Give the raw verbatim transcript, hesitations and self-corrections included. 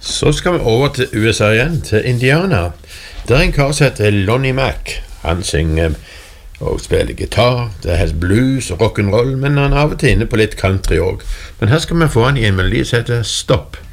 Så skal vi over til U S A igjen, til Indiana. Der er en kar som heter Lonnie Mack. Han synger og spiller gitar, det er blues og rock'n'roll, men han er av og til inne på litt country også. Men her skal vi få han i en melodi som heter Stopp.